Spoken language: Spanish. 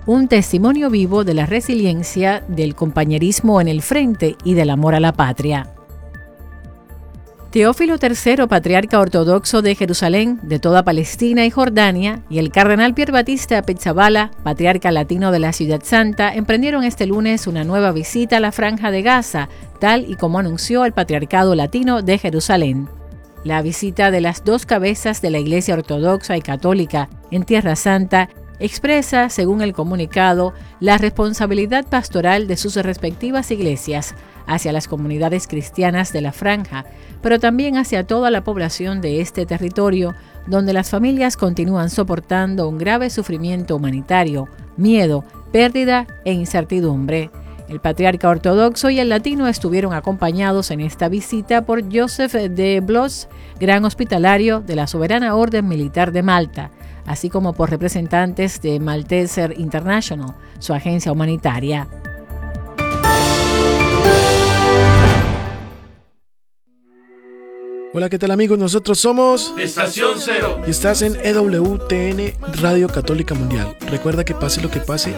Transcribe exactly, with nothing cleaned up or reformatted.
un testimonio vivo de la resiliencia, del compañerismo en el frente y del amor a la patria. Teófilo tercero, patriarca ortodoxo de Jerusalén, de toda Palestina y Jordania, y el cardenal Pier Battista Pizzaballa, patriarca latino de la Ciudad Santa, emprendieron este lunes una nueva visita a la Franja de Gaza, tal y como anunció el Patriarcado Latino de Jerusalén. La visita de las dos cabezas de la Iglesia Ortodoxa y Católica en Tierra Santa expresa, según el comunicado, la responsabilidad pastoral de sus respectivas iglesias hacia las comunidades cristianas de la Franja, pero también hacia toda la población de este territorio, donde las familias continúan soportando un grave sufrimiento humanitario, miedo, pérdida e incertidumbre. El patriarca ortodoxo y el latino estuvieron acompañados en esta visita por Joseph de Blois, gran hospitalario de la Soberana Orden Militar de Malta, así como por representantes de Malteser International, su agencia humanitaria. Hola, ¿qué tal amigos? Nosotros somos Estación Cero y estás en E W T N Radio Católica Mundial. Recuerda que pase lo que pase,